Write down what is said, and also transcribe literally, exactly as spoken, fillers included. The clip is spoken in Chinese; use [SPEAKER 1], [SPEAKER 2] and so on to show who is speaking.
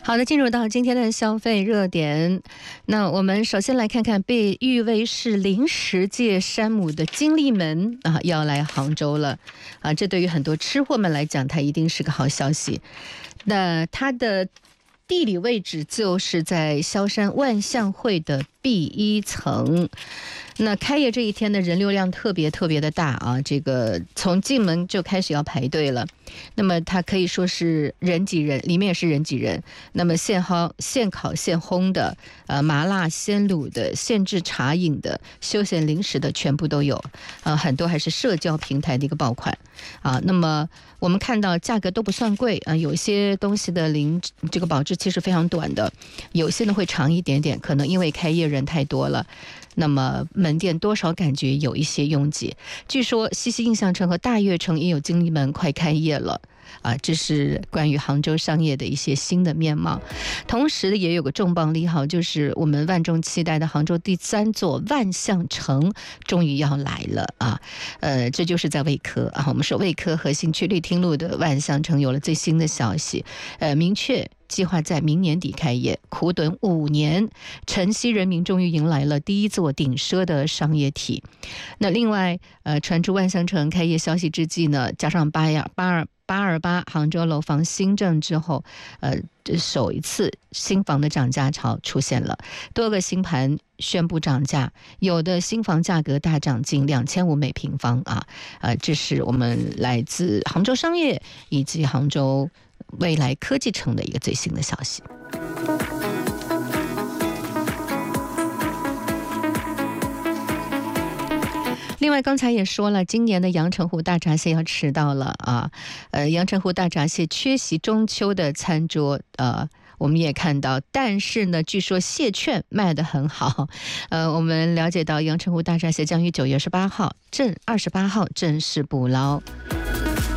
[SPEAKER 1] 好的，进入到今天的消费热点，那我们首先来看看被誉为是零食界山姆的金利门啊，要来杭州了啊！这对于很多吃货们来讲，它一定是个好消息。那它的地理位置就是在萧山万象汇的 B 一层。那开业这一天的人流量特别特别的大啊，这个从进门就开始要排队了。那么它可以说是人挤人，里面也是人挤人。那么现烘、现烤、现烘的，呃，麻辣鲜卤的，现制茶饮的，休闲零食的，全部都有。呃，很多还是社交平台的一个爆款啊。那么我们看到价格都不算贵啊，有些东西的零这个保质期是非常短的，有些呢会长一点点，可能因为开业人太多了。那么门店多少感觉有一些拥挤。据说西溪印象城和大悦城也有金利门快开业了啊，这是关于杭州商业的一些新的面貌。同时也有个重磅利好，就是我们万众期待的杭州第三座万象城终于要来了啊！呃，这就是在卫科啊，我们说卫科核心区绿汀路的万象城有了最新的消息，呃，明确计划在明年底开业，苦等五年，晨曦人民终于迎来了第一座顶奢的商业体。那另外，呃，传出万象城开业消息之际呢，加上八呀八二八二八杭州楼房新政之后，呃，首一次新房的涨价潮出现了，多个新盘宣布涨价，有的新房价格大涨近两千五每平方啊，呃，这是我们来自杭州商业以及杭州未来科技城的一个最新的消息。另外，刚才也说了，今年的阳澄湖大闸蟹要迟到了啊。呃，阳澄湖大闸蟹缺席中秋的餐桌，呃，我们也看到，但是呢，据说蟹券卖得很好。呃，我们了解到，阳澄湖大闸蟹将于九月十八号正二十八号正式捕捞。